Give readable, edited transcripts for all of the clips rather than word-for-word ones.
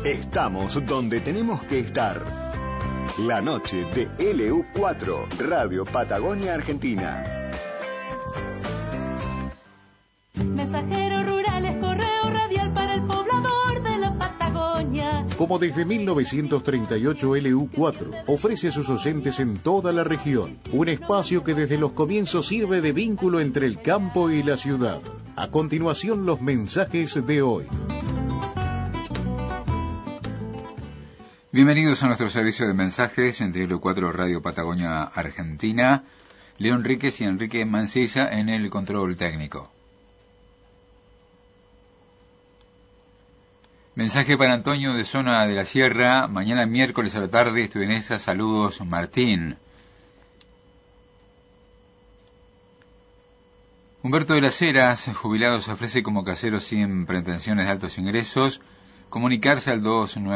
Estamos donde tenemos que estar. La noche de LU4, Radio Patagonia Argentina. Mensajeros rurales, correo radial para el poblador de la Patagonia. Como desde 1938 LU4 ofrece a sus oyentes en toda la región un espacio que desde los comienzos sirve de vínculo entre el campo y la ciudad. A continuación, los mensajes de hoy. Bienvenidos a nuestro servicio de mensajes en LU4 Radio Patagonia Argentina. León Ríquez y Enrique Mancilla en el control técnico. Mensaje para Antonio de Zona de la Sierra. Mañana miércoles a la tarde estoy en esa. Saludos, Martín. Humberto de las Heras, jubilado, se ofrece como casero sin pretensiones de altos ingresos. Comunicarse al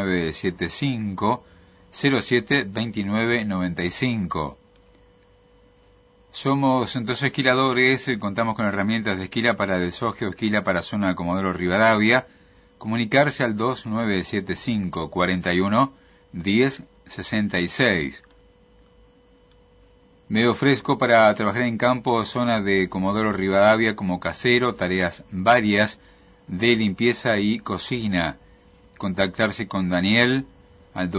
2975-07-2995. Somos 2 esquiladores, contamos con herramientas de esquila para deshoje o esquila para zona de Comodoro Rivadavia. Comunicarse al 2975-41-1066. Me ofrezco para trabajar en campo, zona de Comodoro Rivadavia, como casero, tareas varias de limpieza y cocina. Contactarse con Daniel al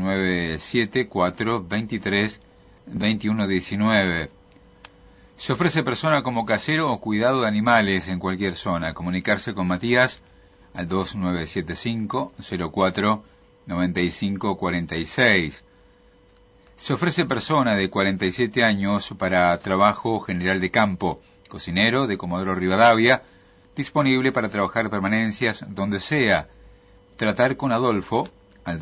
2974-23-2119. Se ofrece persona como casero o cuidado de animales en cualquier zona. Comunicarse con Matías al 2975-04-9546. Se ofrece persona de 47 años para trabajo general de campo, cocinero de Comodoro Rivadavia, disponible para trabajar permanencias donde sea. Tratar con Adolfo al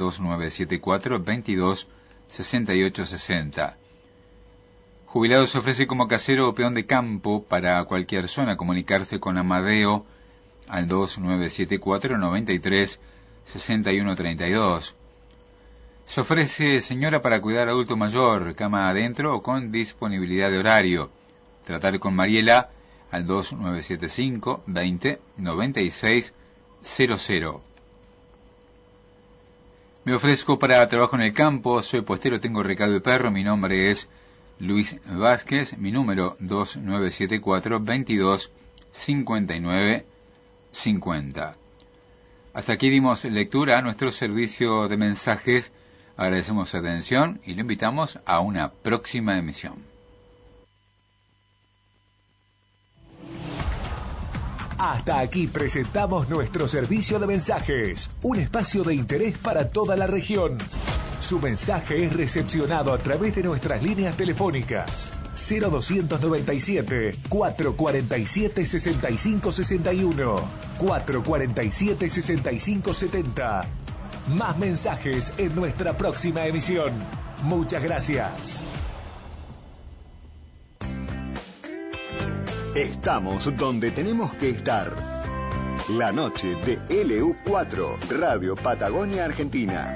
2974-22-6860. Jubilado se ofrece como casero o peón de campo para cualquier zona. Comunicarse con Amadeo al 2974-93-6132. Se ofrece señora para cuidar adulto mayor, cama adentro o con disponibilidad de horario. Tratar con Mariela al 2975-20-9600. Me ofrezco para trabajo en el campo, soy puestero, tengo recado de perro, mi nombre es Luis Vázquez, mi número 2974-22-59-50. Hasta aquí dimos lectura a nuestro servicio de mensajes. Agradecemos su atención y lo invitamos a una próxima emisión. Hasta aquí presentamos nuestro servicio de mensajes, un espacio de interés para toda la región. Su mensaje es recepcionado a través de nuestras líneas telefónicas 0297-447-6561, 447-6570. Más mensajes en nuestra próxima emisión. Muchas gracias. Estamos donde tenemos que estar. La noche de LU4, Radio Patagonia Argentina.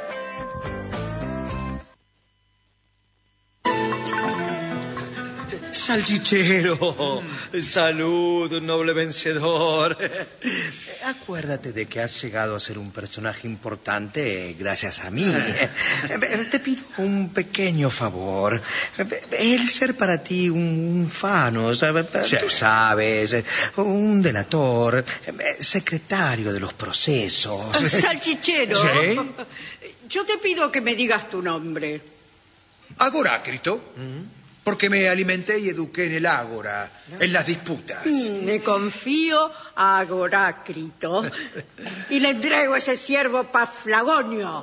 Salchichero, salud, noble vencedor. Acuérdate de que has llegado a ser un personaje importante gracias a mí. Te pido un pequeño favor. El ser para ti un fano, sí. Tú sabes, un delator, secretario de los procesos. Salchichero, ¿Sí? Yo te pido que me digas tu nombre. Agorácrito. Porque me alimenté y eduqué en el ágora, en las disputas. Me confío a Agorácrito y le entrego ese ciervo Paflagonio.